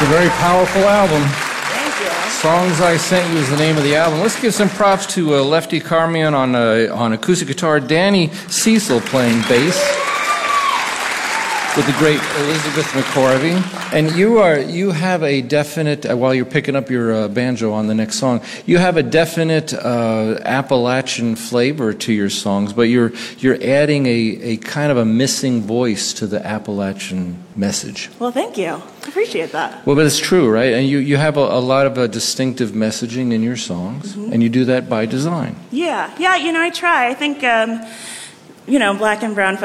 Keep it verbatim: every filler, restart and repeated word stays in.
a very powerful album. Thank you. Songs I Sent You is the name of the album. Let's give some props to uh, Lefty Carmion on, uh, on acoustic guitar, Danny Cecil playing bass, with the great Elizabeth McCorvey. And you are you have a definite, uh, while you're picking up your uh, banjo on the next song, you have a definite uh, Appalachian flavor to your songs, but you're you're adding a, a kind of a missing voice to the Appalachian message. Well, thank you. I appreciate that. Well, but it's true, right? And you, you have a, a lot of uh, distinctive messaging in your songs, mm-hmm. and you do that by design. Yeah, yeah, you know, I try. I think, um, you know, black and brown